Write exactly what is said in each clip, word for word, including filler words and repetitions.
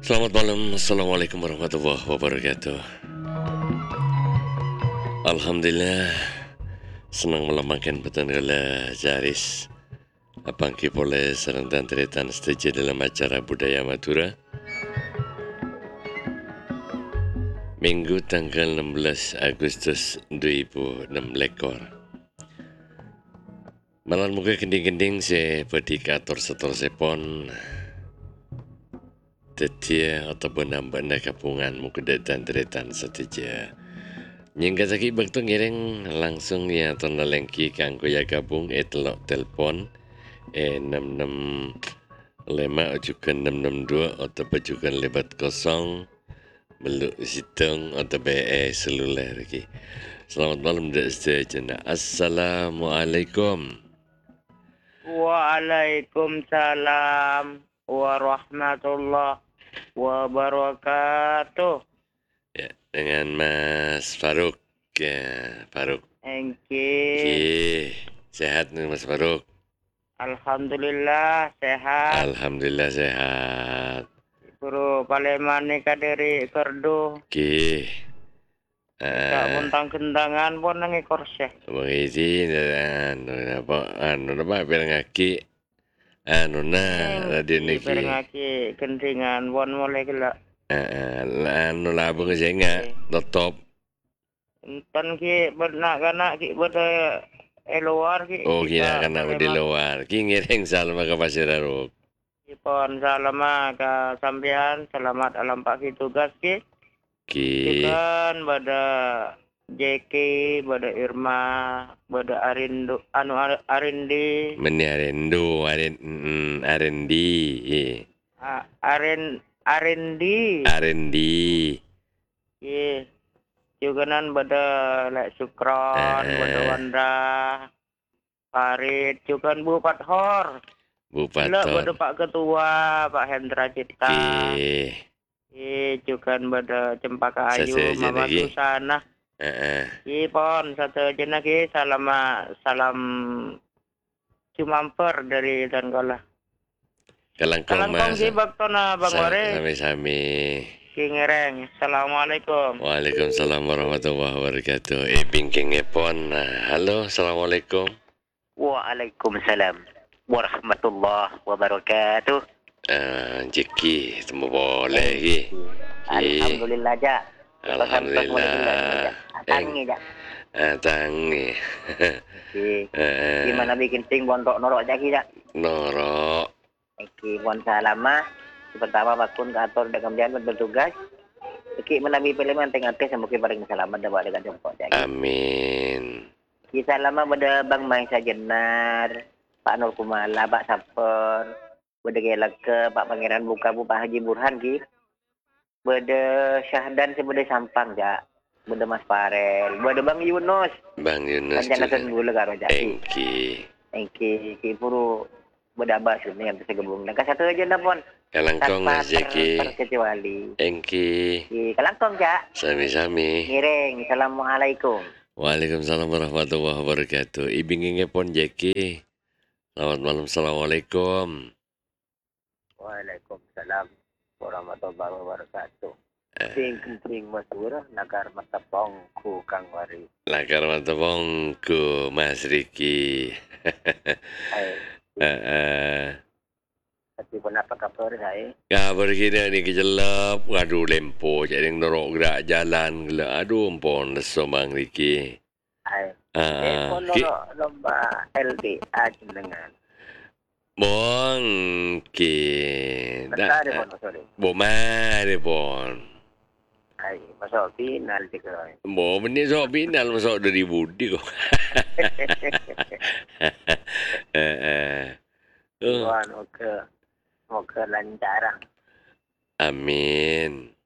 Selamat malam, Assalamualaikum warahmatullahi wabarakatuh. Alhamdulillah, senang melambangkan petang gala jaris. Abang Kipole sareng dan teretan setuju dalam acara budaya Madura. Minggu tanggal enam belas Agustus dua ribu enam belas. Malam muka kending-kending se pedikator setor sepon. Tetia ataupun nambah kapungan muka dan teretan setuju. Nyingkat lagi bakto ngiring langsung ya tanda lengki kanggo ya gabung e telok telpon e enam enam lima ujukan enam enam dua atau pejukan lebat kosong beluk situng atau B E seluler lagi. Selamat malam dak sejajar. Assalamualaikum. Waalaikumsalam warahmatullahi wabarakatuh. Ya, dengan Mas Faruk. Ya, Faruk. Engki. Oke, sehat nih Mas Faruk. Alhamdulillah sehat. Alhamdulillah sehat. Bro palemane kaderi kerdo. Oke. Tak Ah, montang kendangan pun nang ekor seh. Abang izin anu apa anu apa biar ngaki anu nah radio niki. Berengaki kendingan pun mulai gelak. Ah, anu lah abang saya nggak tutup. Enten ki benak kanak ki berde eluar ki. Oh kira kena di luar. Ki ngiring salam ke Pasir Aruk. Ipon salama ke sampean selamat alam pagi tugas ki. Ki. Kan pada J K, pada Irma, pada Arindo, anu Ar- Arindi. Meni Arindo, Arin, mm, Arindi. A- Arin Arindi. Arindi. Iya. Juga nan pada Lek Sukron, Eh. pada Wanda, Farid, juga Bupat Hor. Bupat Lek Hor. pada Pak Ketua, Pak Hendra Cipta. Ki. Iya, juga pada Cempaka Ayu, Saseja Mama lagi. Susana. Heeh. Ki pon satu jenak ki salam salam Cumamper dari Tanggola. Kalangkong Kalangkong mas. ki baktona Bang Sa- Wari. Sami-sami. Ki ngereng. Assalamualaikum. Waalaikumsalam warahmatullahi wabarakatuh. Eh pingking epon. Nah, halo, assalamualaikum. Waalaikumsalam warahmatullahi wabarakatuh. Ah, Jeki, temu boleh ki. Alhamdulillah ja. Alhamdulillah. Tangi ja. Ah, tangi. Ki Eh, gimana bikin ting bontok norok ja ki ja. Norok. Ki bon salama pertama bakun ke atur dan kemudian bertugas. Ki menabi pilihan tengah tes semoga paling selamat dapat dengan jempol ja. Amin. Ki salama pada Bang Mai Sajenar, Pak Nur Kumala, Pak Saper, pada gelak ke Pak Pangeran Buka Bu Pak Haji Burhan ki. Pada Syahdan sebeda Sampang ja. Pada Mas Farel, pada Bang Yunus. Bang Yunus Rencana juga. gula karo ja. Engki. Engki ki puru pada abas ini yang bisa gabung. Nah, satu aja napon. Kalangkong mas Jeki. Terkecuali. Engki. Ki kalangkong ja. Sami-sami. Ngiring. Assalamualaikum. Waalaikumsalam warahmatullahi wabarakatuh. Ibing ngepon Jeki. Selamat malam, assalamualaikum. Waalaikumsalam warahmatullahi wabarakatuh. Ping-ping masura nagar matapong ku Kang Wari. Lakar matapongku Mas Riki. Hai, Heeh. tapi kenapa kabar saya? Kabar kita ni kejelap. Aduh lempo jadi norok gerak jalan gila. Aduh ampun leso Bang Riki. Hai. Eh, Ah, kono ki lomba L D A jenengan. Bon ki. Bentar deh, Bon, sorry. Bo mari bon. Hai, masuk final di keroi. Bo benih sok final masuk dari budi kok. Eh, eh. Tuhan, moga moga lancar. Amin.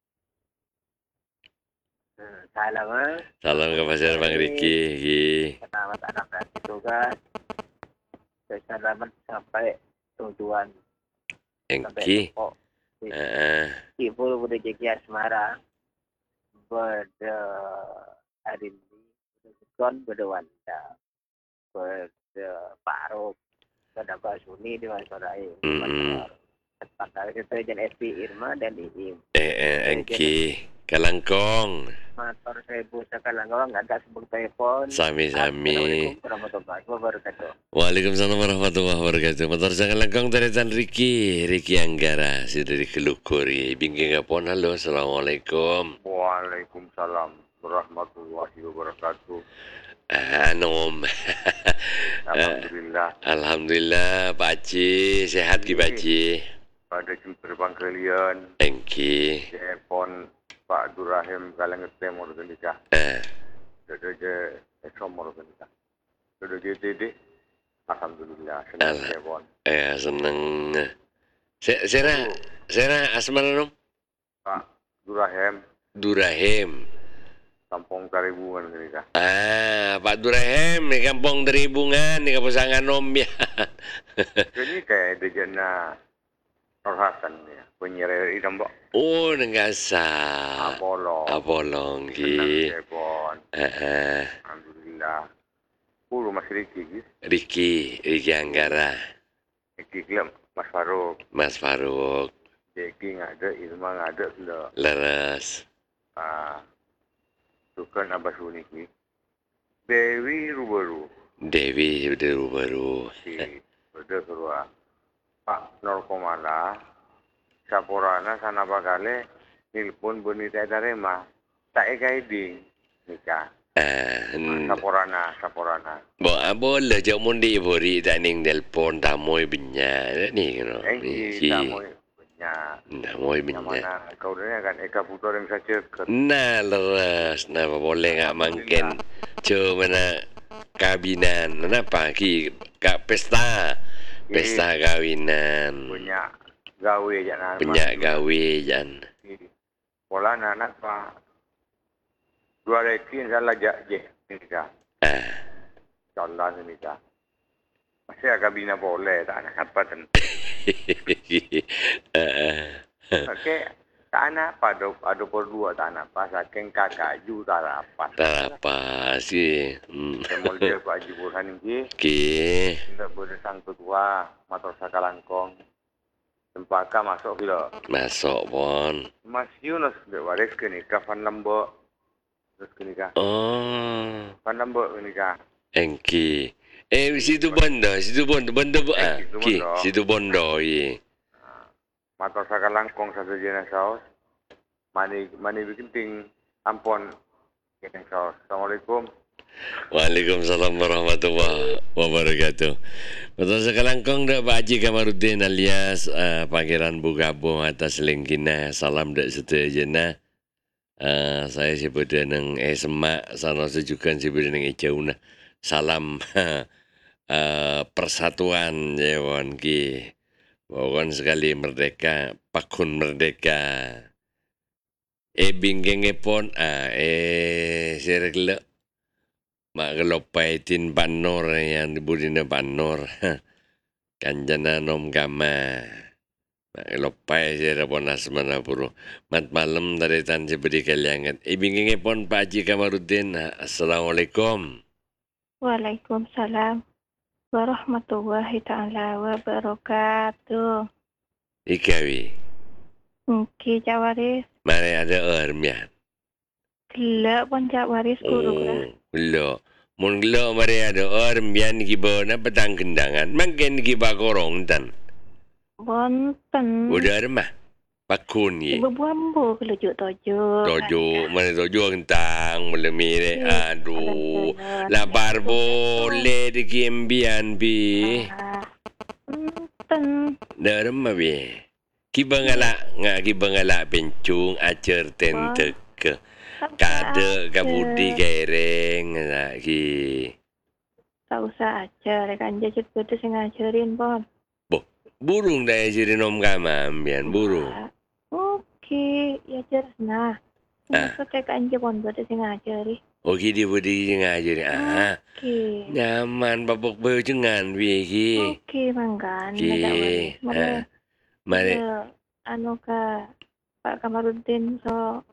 Hmm, salam ah. Salam ke Pasir Bang Riki. Ki. Selamat anak dan tugas. Selamat sampai tujuan. Engki. Sampai Heeh. Ibu udah jadi asmara. Pada hari ini, kon pada Wanda, pada Paruk, pada Basuni di Masarai. Mm-mm. Pakar deterjen S P Irma dan Iim. Eh, eh, Angki. Kalangkong. Motor seribu sekarang orang nggak ada sebut telepon. Sami-sami. Assalamualaikum warahmatullahi wabarakatuh. Waalaikumsalam warahmatullahi wabarakatuh. Motor sa kalangkong Teretan Ricky. Ricky Anggara. Si dari Kelukuri. Bingking kapon. Halo. Assalamualaikum. Waalaikumsalam warahmatullahi wabarakatuh. Ah, Anom. Alhamdulillah. Alhamdulillah. Pak Haji. Sehat ki Pak Haji. Pada jumpa kalian, Angki. telepon Pak Durahim kalang ngetem organika. Ah. Sudah je esom organika. Sudah je tadi. Alhamdulillah. Senang Al- telepon. Eh, seneng. Se- Sera. Sera asmana nom? Pak Durahim, Durahim. Kampung Karibuan organika. Ah, Pak Durahim di kampung Deribungan di Kapusangan Nom ya. Jadi kayak dejana Nur Hasan ya. Penyerah idam bok. Oh, nengasa. Apollo. Apolong Senang ki. telepon. Ah, ah. Alhamdulillah. Puluh masih Riki gitu. Ricky, Ricky Anggara. Riki Klem, Mas Faruk. Mas Faruk. Jeki nggak ada, Irma nggak ada sudah. Leres. Ah, itu kan Abah Suniki. Dewi Rubaru. Dewi baru-baru. Si Beda Surwa. Pak Norkomala. Saporana sana bakale. Nilpun bonita darema. Tak eka iding. Nikah. Ah, Ah, Saporana, Saporana. bo abola jauh mundi bori tak ning telpon tamoy benya ni kena. Engki tamoy punya. Tamoy Yang benya. mana kau dia kan Eka Putra yang saja ke. Nah, leres. Nah, boleh nggak mungkin. Cuma na kabinan. Kenapa ki? Kak pesta. Pesta kawinan. Punya gawe jangan. Punya gawe jan. Pola anak Pak. Dua rekin salah jak je nikah. Ah. Contoh nikah. Masih agak bina boleh tak nak apa ten. Ah. Okey, tak nak apa ada ada per dua tak nak apa saking kakak ju tak apa. Tak apa sih. Hmm. Semua dia Pak Haji Burhan ini Okey. tidak boleh sang ketua motor sakalangkong. Sempaka masuk kilo. Masuk pon. Mas Yunus dia waris ke nikah fan lembok. Terus ke nikah. Oh. Fan lembok ke nikah. Engki. Eh, situ Bondo, situ Bondo, Bondo bu ah. Eh, situ Ki, Bondo. situ Bondo ye. Motor sakalangkong satu jenis saus. Mani mani bikin ting ampon jenis saus. Assalamualaikum. Waalaikumsalam warahmatullahi wabarakatuh. Betul sekalangkong dak Pak Haji Kamarudin alias uh, Pangeran Bugabo atas lingkina salam dak setejena. Uh, saya sebut nang eh semak sana sejukan sebut nang ejauna. Salam uh, persatuan jewon ki. Pokon sekali merdeka, pakun merdeka. Eh binggenge pon ah eh sirgle mak gelopai tin panor yang dibudina panor. Kanjana nom gama. Mak gelopai sira pon asmana puro. Mat malam dari tan sebedi kaliangan. Eh binggenge pon Pak Haji Kamarudin. Assalamualaikum. Waalaikumsalam warahmatullahi ta'ala wabarakatuh. Ikawi. Engki Cak Waris, Mari ada ermian. gila pun Cak Waris guru lah. Lo, mun lo mari ada orang bian kiba na petang kendangan, makin kiba korong tan. Bonten. Udah remah, pakun ye. Ibu buambu kelujuk tojo. Tojo, mana tojo kentang, boleh mire. Iya, Aduh, jalan-jalan. lapar Iya, boleh di kimbian bi. Bonten. Dah remah bi. Kiba ngalak, ngak kiba ngalak pencung acer tentek ke. Kade kabudi gaireng lagi. Tak usah ajar, kan jajut betul sing ngajarin pon. Burung dah jadi nom kama ambian burung. Oke, ya jar nah. Ah. Maksud cek anje pon betul sing ngajari. Oke dia budi ngajar. Ah, Oke. nyaman babok beu jengan wiki. Oke, manggan. Ki. Ah, mari. Ya, anu ka Pak Kamarudin so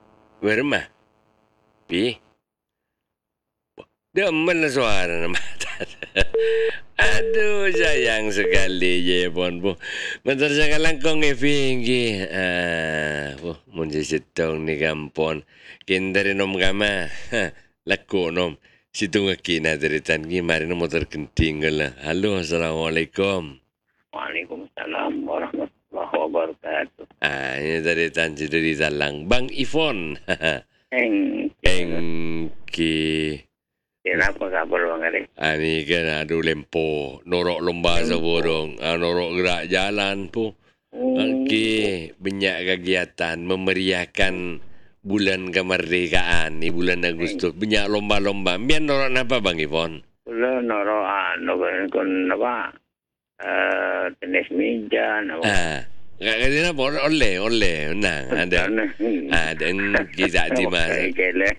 Bermah. Pi. Demen lah suara nama. Aduh, sayang sekali je pon po. Bentar sakalang kong epinggi. Ah, po, mun setong ni kampon. Kindari nom kama. Ha, lako nom. Situ ngakina dari tangi mari no motor kenting lah. Halo, assalamualaikum. Waalaikumsalam warahmatullahi wabarakatuh. Ah, ini dari tanji dari Talang. Bang Ivon. Eng, Engki. kenapa kabar Bang Ari? Ani kan aduh lempo. Norok lomba sa borong. Ah, norok gerak jalan po. Okey, banyak kegiatan memeriahkan bulan kemerdekaan ni bulan Agustus. Banyak lomba-lomba. Biar norok apa Bang Ivon? Lo noro anu kon apa? Eh, tenis meja apa? Ah, kaya apa? Oleh, oleh. Nah, ada. Ah, dan kita di mas. Kele.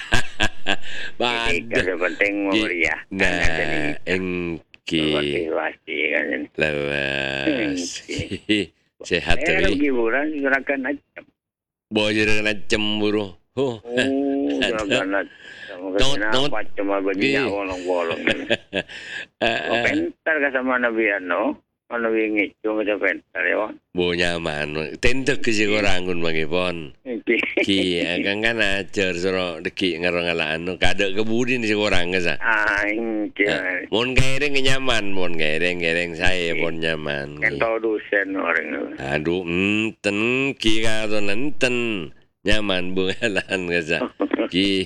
Jadi Bad. penting meriah. Nah, engki. Pasti kan. Lawas. Sehat Eh, tadi. hiburan gerakan acam. Bojer kena cemburu. Oh. Oh, gerakan acam. Tot, tot. Kenapa cuma begini Gi. bolong-bolong. Ah, Oh, ah. pentar ka sama Nabi ano? Ano yung ngito ka sa pentar yun? Bo nyaman. Tentu ke si orang kun Bang Ipon. Ki akan kan ajar soro deki ngarang alaan no kada kebudin si orang ke sa. Ah, hindi. Mon gaireng nyaman, mon gaireng gaireng saya pon nyaman. Kan tau dosen orang. Aduh, enten ki ka to nenten nyaman bungalan ke sa. Ki.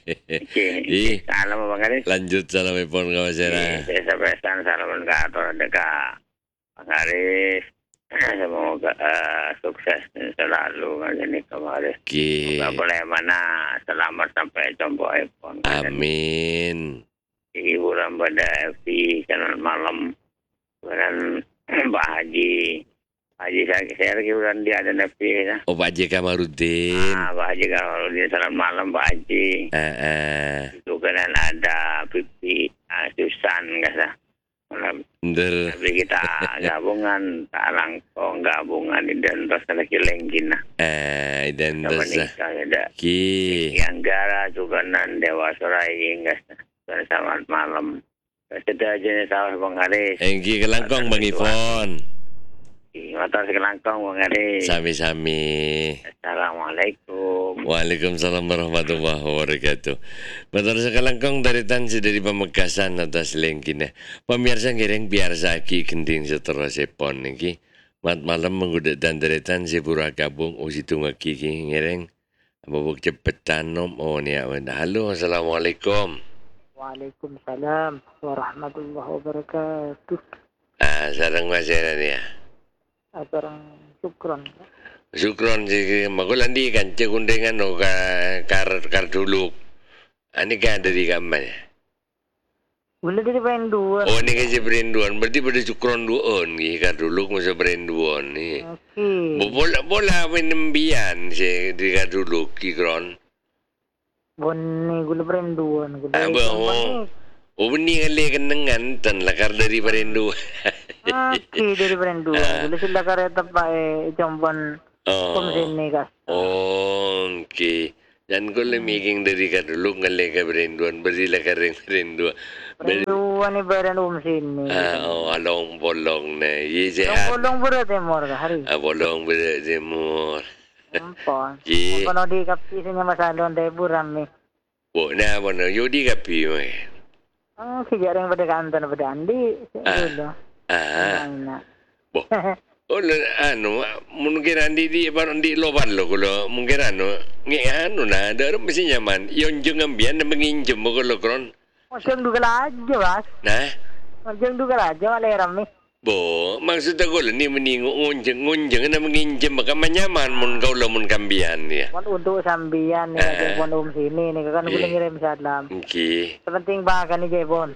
Ih. Salam Bang Aris. Lanjut salam Ipon ka masera. Biasa-biasa salaman ka ato dekat Bang Aris. Semoga uh, sukses selalu kan ini kemarin. Ki. Gak boleh mana selamat sampai jumpa iPhone. Amin. Hiburan pada F P channel malam dengan Mbak Haji. Haji saya, saya lagi bulan dia ada F P ya. Oh Pak Haji Kamaruddin. Ah, Pak Haji kalau dia channel malam Pak Haji. Ah, ah. Itu kan ada Pipi, uh, Susan kata. Malam. Nder. Tapi kita gabungan tak langkong gabungan di dan terus lagi lenggin lah. Ah, dan Sama dosa. nikah ada. Ki. Yang gara juga nan Dewa Sorai enggak selamat malam. Sudah jenis sahur Bang Haris. Engki kelangkong Bang Ivon. Motor sekelangkong Bang Haris. Sami-sami. Assalamualaikum. Waalaikumsalam warahmatullahi wabarakatuh. Motor sekelangkong dari Tansi dari Pamekasan atas lengkine. Pemirsa ngiring biasa ki gending seterus sepon niki. Mat malam menggudet dan dari Tansi pura kabung usitu ngaki ki ngiring. Babuk cepetan nom oh ni awan. Halo, assalamualaikum. Waalaikumsalam warahmatullahi wabarakatuh. Ah, sarang masera ni ya. Aturang syukron. Sukron si magulandi kan cekundengan no ka kar kar dulu. Ani ka dari kamar. Boleh dari penduan. Oh ni kasi perinduan berarti pada sukron duon ni kar dulu masa perinduan ni. Okey. Bola bola menembian si di kar dulu kikron. Bonni gula penduan. Gula Aba oh. Oh ni kali kenengan tan lakar dari perinduan. Okey dari penduan. Gula sila kareta pa eh jamban Oh. komsini kas. Oh, okay. Dan ko lumiging dari ka dulu ngali ka perinduan berarti lakar ring perinduan. Penduan ni beran um sini. Ah, oh, along bolong na. Ye Long sehat. bolong berat eh mor hari. Ah, bolong berat semua. Ampun. Ye. Kono di kapi sinya masalon dai buram ni. Bo na bo na yodi kapi mo. eh. Oh, sejarah pada kantor pada Andi. Dulu. Ah. Nah. Bo. Oh, ano, mungkin andi di parang di loban lo kulo mungkin ano, ngi ano na, ada mesti nyaman. Yung jeng ambian na menginjem mo kulo kron. Macam duga aja, Bas. Nah, Macam duga aja malay rami. bo, maksud ako ni meningo ngunjeng ngunjeng na menginjem maka manyaman mun kau lo mun kambian ya. Pon untuk sambian ni Ah. Jebon um sini ni kan boleh ngirim salam. Okay. Sepenting bahkan ni Jebon.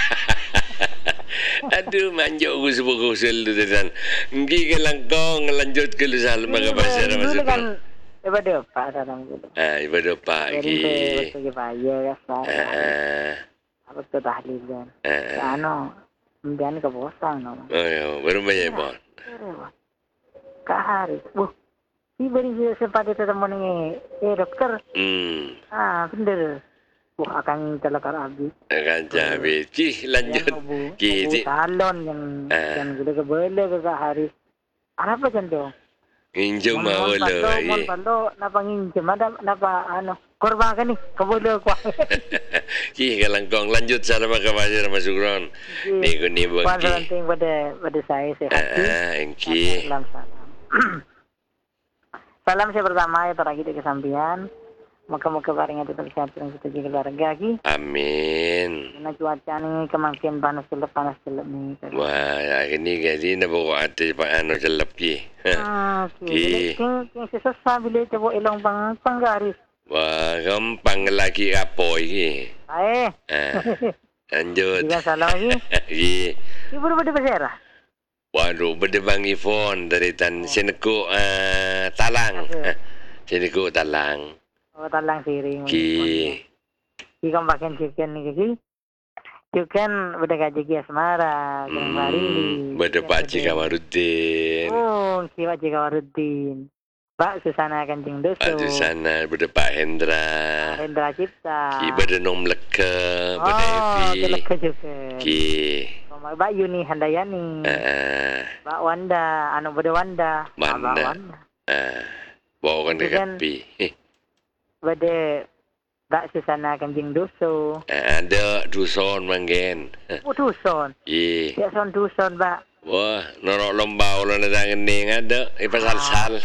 Aduh, manjok ko sa pag-usal do dan. Ngi ka lang kong lanjut ka lusal mga pasara Dulu masuk. kan daripada Pak sarang dulu. Ah, ibadah pak Jadi ki. sebagai paya ya, Ah, apa tu tahlil kan. ah. Ano, kemudian ke bosang no. Oh, ya, baru banyak bon. Kahari. Buh. Si beri sempat itu temu ni eh dokter. Hmm. Ah, bener. Wah, akan celakar abi. Akan cabe. Ki lanjut. Yang bu, Ki bu ti- salon yang Ah. yang gede kebele ke Kak Haris. Apa contoh? Injum Mon mawala pando, mon lagi. pando, napa nginjem ada napa ano korban kan nih kebele kuah. Ki kalangkong lanjut sana maka pasir masukron. Ni ko ni Puan bangki. selenting pada pada saya sehat. Ah, engki. Salam salam. Salam saya pertama ya terakhir di kesampian. Moga-moga bareng tetap sehat dan kita jaga keluarga lagi. Amin. Karena cuaca nih kemakin panas gelap panas gelap nih. Wah, ya ini gaji na bawa ate pa ano jalap ki. Ah, Ki. King king sesasa bila coba ilong pang panggaris. Wah, gampang lagi apoy ki. Aye. Ah, lanjut. Jika salah lagi. Ki. Ibu udah berserah. Waduh, berdebang ifon dari tan sineku uh, talang. Sineku talang. Oh, talang siring. Ki. Ki kan pakai chicken nih ki. Chicken udah gaji ki asmara. Hmm, berde Pak Cik Kamarudin. Oh, ki Pak Cik Kamarudin. Pak Susana Kancing Doso. Pak Susana, berde Pak Hendra. Hendra Cipta. Ki berde Nom Leke, berde Oh, Evi. Leke juga. Ki. Mbak Yuni Handayani. Ah, Mbak Wanda, anu berde Wanda. Wanda. Mbak Wanda. ah. Bawa kan dekat Kan- pi. Berde Mbak Susana Kancing Doso. Ah, ada duson manggen. Oh, duson. Ki. Ya son duson, Mbak. Wah, norok lomba ulo na tangan ni ada. Ipasal-sal.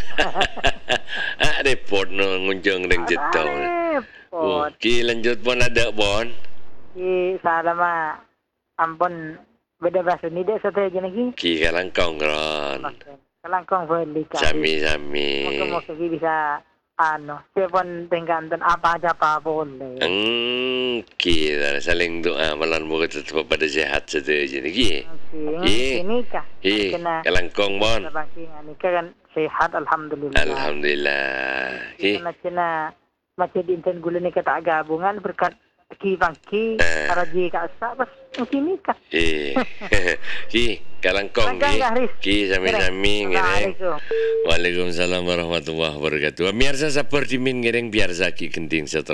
Ah, report no ngunjung ring jito. Oh, Repot. ki lanjut pun ada bon. Ki salama ampun beda bahasa ni dek satu aja lagi. Ki kalangkong ron. Kelangkong beli kali. Sami-sami. Moga-moga ki bisa ano, siapun tingkatan apa aja apa boleh. Hmm, ki dah saling doa malam moga tetap pada sehat saja je ni ki. Ki. Ini kah? Ki Kena kalangkong bon. bangkingan ni kan sehat alhamdulillah. Alhamdulillah. Ki. Kena cina macam di inten gula ni kata gabungan berkat ki bangki Eh. araji ka asa pas mungkin nikah. Eh. Ki kalangkong ki. Ki sami-sami ngereng. Assalamualaikum. Waalaikumsalam warahmatullahi wabarakatuh. Biarsa seperti min ngereng biarsa ki kenting setelah